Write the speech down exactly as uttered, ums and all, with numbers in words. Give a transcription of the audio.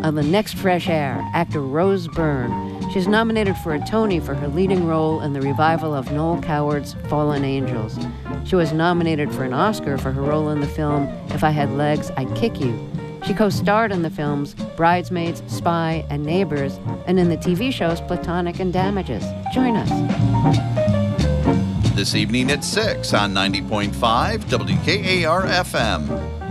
On the next Fresh Air, actor Rose Byrne. She's nominated for a Tony for her leading role in the revival of Noel Coward's Fallen Angels. She was nominated for an Oscar for her role in the film If I Had Legs, I'd Kick You. She co-starred in the films Bridesmaids, Spy, and Neighbors, and in the T V shows Platonic and Damages. Join us. This evening at six on ninety point five W K A R F M.